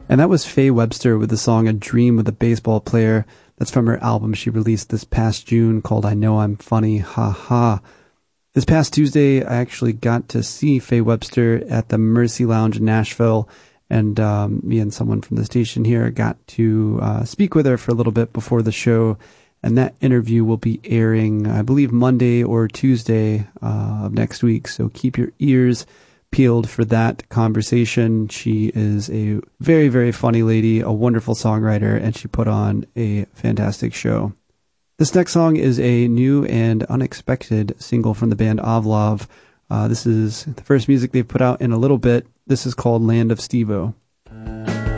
And that was Faye Webster with the song A Dream with a Baseball Player. That's from her album she released this past June called I Know I'm Funny, Ha Ha. This past Tuesday, I actually got to see Faye Webster at the Mercy Lounge in Nashville, and me and someone from the station here got to speak with her for a little bit before the show, and that interview will be airing, I believe, Monday or Tuesday of next week, so keep your ears peeled for that conversation. She is a very, very funny lady, a wonderful songwriter, and she put on a fantastic show. This next song is a new and unexpected single from the band Avlov. This is the first music they've put out in a little bit. This is called Land of Stevo.